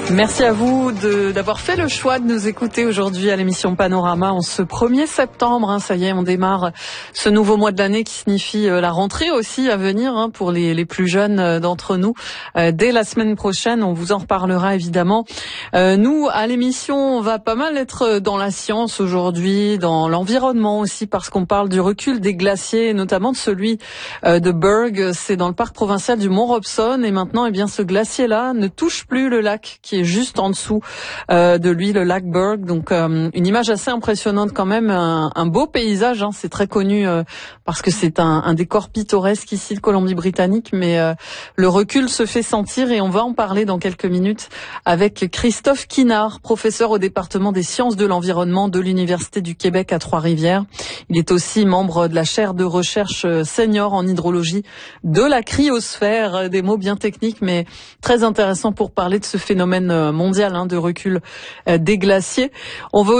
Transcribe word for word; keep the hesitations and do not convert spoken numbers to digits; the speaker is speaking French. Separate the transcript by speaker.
Speaker 1: Merci à vous de, d'avoir fait le choix de nous écouter aujourd'hui à l'émission Panorama en ce premier septembre. Hein, ça y est, on démarre ce nouveau mois de l'année qui signifie euh, la rentrée aussi à venir hein, pour les, les plus jeunes euh, d'entre nous. Euh, dès la semaine prochaine, on vous en reparlera évidemment. Euh, nous, à l'émission, on va pas mal être dans la science aujourd'hui, dans l'environnement aussi, parce qu'on parle du recul des glaciers, notamment de celui euh, de Berg. C'est dans le parc provincial du Mont Robson. Et maintenant, eh bien, ce glacier-là ne touche plus le lac qui est juste en dessous euh, de lui, le lac Berg. Donc euh, une image assez impressionnante quand même, un, un beau paysage, hein, c'est très connu euh, parce que c'est un, un décor pittoresque ici de Colombie-Britannique, mais euh, le recul se fait sentir et on va en parler dans quelques minutes avec Christophe Kinard, professeur au département des sciences de l'environnement de l'Université du Québec à Trois-Rivières. Il est aussi membre de la chaire de recherche senior en hydrologie de la cryosphère, des mots bien techniques mais très intéressants pour parler de ce phénomène mondial hein, de recul euh, des glaciers. On va